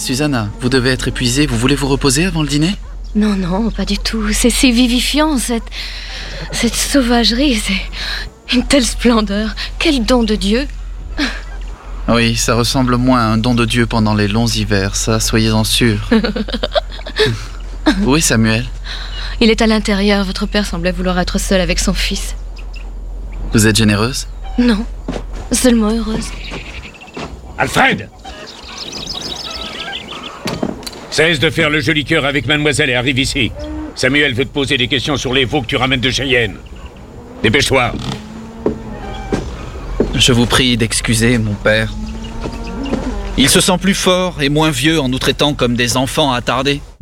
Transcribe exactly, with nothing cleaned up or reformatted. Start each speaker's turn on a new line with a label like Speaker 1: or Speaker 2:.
Speaker 1: Susanna, vous devez être épuisée. Vous voulez vous reposer avant le dîner ?
Speaker 2: Non, non, pas du tout. C'est si vivifiant, cette... cette sauvagerie. C'est une telle splendeur. Quel don de Dieu.
Speaker 1: Oui, ça ressemble moins à un don de Dieu pendant les longs hivers, ça, soyez-en sûrs. Oui, Samuel.
Speaker 2: Il est à l'intérieur. Votre père semblait vouloir être seul avec son fils.
Speaker 1: Vous êtes généreuse ?
Speaker 2: Non, seulement heureuse.
Speaker 3: Alfred! Cesse de faire le joli cœur avec mademoiselle et arrive ici. Samuel veut te poser des questions sur les veaux que tu ramènes de Cheyenne. Dépêche-toi.
Speaker 1: Je vous prie d'excuser, mon père. Il se sent plus fort et moins vieux en nous traitant comme des enfants attardés.